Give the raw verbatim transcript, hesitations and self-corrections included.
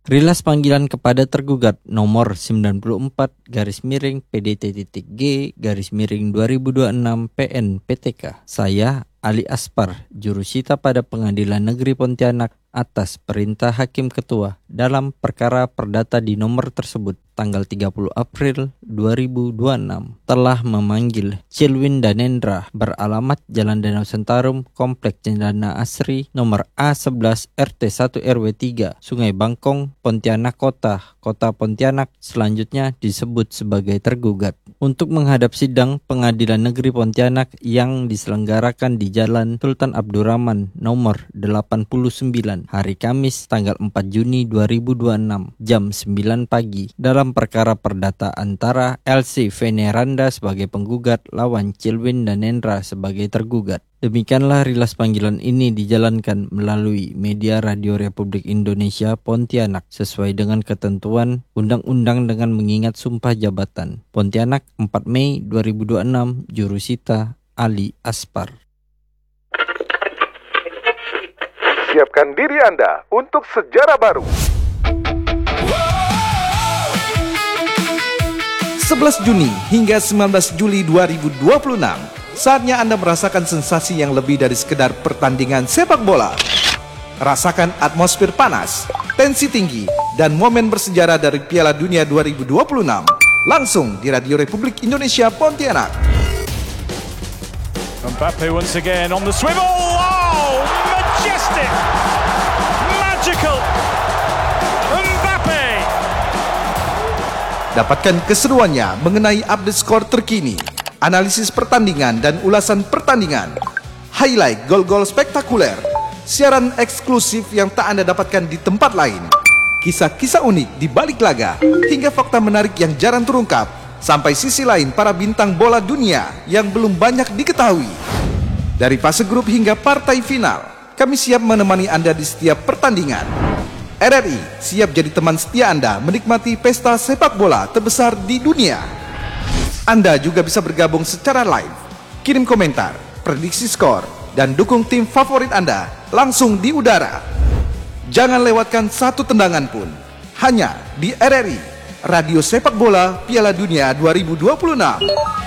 Rilas panggilan kepada tergugat nomor sembilan puluh empat garis miring P D T G garis miring dua ribu dua puluh enam P N P T K. Saya Ali Aspar, jurusita pada Pengadilan Negeri Pontianak atas perintah Hakim Ketua dalam perkara perdata di nomor tersebut tanggal tiga puluh April dua ribu dua puluh enam telah memanggil Cilwin Danendra beralamat Jalan Danau Sentarum, Komplek Cendana Asri, nomor A sebelas R T satu R W tiga, Sungai Bangkong, Pontianak Kota, Kota Pontianak, selanjutnya disebut sebagai tergugat, untuk menghadap sidang Pengadilan Negeri Pontianak yang diselenggarakan di Jalan Sultan Abdurrahman nomor delapan puluh sembilan hari Kamis tanggal empat Juni dua ribu dua puluh enam jam sembilan pagi dalam perkara perdata antara L C Veneranda sebagai penggugat lawan Cilwin Danendra sebagai tergugat. Demikianlah rilas panggilan ini dijalankan melalui media Radio Republik Indonesia Pontianak sesuai dengan ketentuan undang-undang dengan mengingat sumpah jabatan. Pontianak empat Mei dua ribu dua puluh enam, jurusita Ali Aspar. Siapkan diri Anda untuk sejarah baru. sebelas Juni hingga sembilan belas Juli dua ribu dua puluh enam, saatnya Anda merasakan sensasi yang lebih dari sekedar pertandingan sepak bola. Rasakan atmosfer panas, tensi tinggi, dan momen bersejarah dari Piala Dunia dua ribu dua puluh enam. Langsung di Radio Republik Indonesia Pontianak. Mbappe once again on the swivel. Oh, majestic, magical. Mbappe. Dapatkan keseruannya mengenai update skor terkini, analisis pertandingan dan ulasan pertandingan, highlight gol-gol spektakuler, siaran eksklusif yang tak Anda dapatkan di tempat lain, kisah-kisah unik di balik laga, hingga fakta menarik yang jarang terungkap, sampai sisi lain para bintang bola dunia yang belum banyak diketahui. Dari fase grup hingga partai final, kami siap menemani Anda di setiap pertandingan. R R I siap jadi teman setia Anda menikmati pesta sepak bola terbesar di dunia. Anda juga bisa bergabung secara live, kirim komentar, prediksi skor, dan dukung tim favorit Anda langsung di udara. Jangan lewatkan satu tendangan pun, hanya di R R I, Radio Sepak Bola Piala Dunia dua ribu dua puluh enam.